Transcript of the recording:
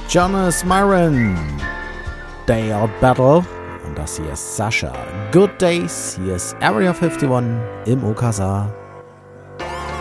Jonas Myron, Day Out Battle. Und das hier ist Sascha. Good Days. Hier ist Area 51 im Okasa.